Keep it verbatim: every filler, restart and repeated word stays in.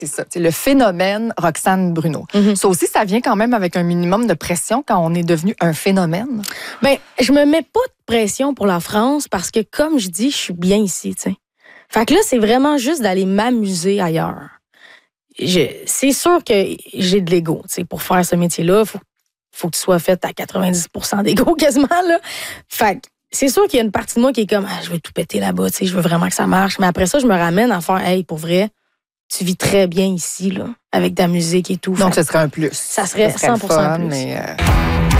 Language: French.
C'est ça, c'est le phénomène Roxane Bruno. Mm-hmm. Ça aussi, ça vient quand même avec un minimum de pression quand on est devenu un phénomène. Bien, je me mets pas de pression pour la France parce que, comme je dis, je suis bien ici, tu sais. Fait que là, c'est vraiment juste d'aller m'amuser ailleurs. Je, c'est sûr que j'ai de l'ego, tu sais, pour faire ce métier-là. Faut, faut que tu sois fait à quatre-vingt-dix pour cent d'ego quasiment, là. Fait que c'est sûr qu'il y a une partie de moi qui est comme, ah, je vais tout péter là-bas, tu sais, je veux vraiment que ça marche. Mais après ça, je me ramène à faire, hey, pour vrai, tu vis très bien ici, là, avec ta musique et tout. Donc, ce serait un plus. Ça serait, ça serait cent pour cent fun, plus. Mais euh...